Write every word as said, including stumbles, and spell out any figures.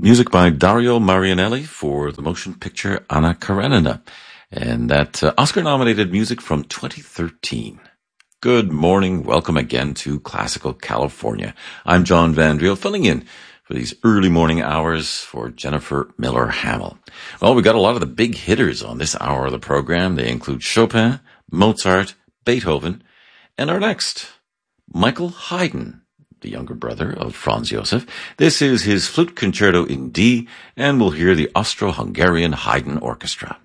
Music by Dario Marianelli for the motion picture Anna Karenina, and that uh, Oscar-nominated music from twenty thirteen. Good morning. Welcome again to Classical California. I'm John Van Driel, filling in for these early morning hours for Jennifer Miller Hamill. Well, we got a lot of the big hitters on this hour of the program. They include Chopin, Mozart, Beethoven, and our next, Michael Haydn, the younger brother of Franz Josef. This is his flute concerto in D, and we'll hear the Austro-Hungarian Haydn Orchestra.